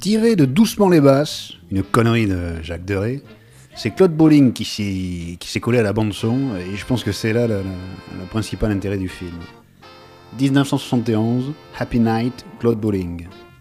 Tiré de Doucement les basses, une connerie de Jacques Deray, c'est Claude Bolling qui s'est collé à la bande-son, et je pense que c'est là le principal intérêt du film. 1971, Happy Night, Claude Bolling.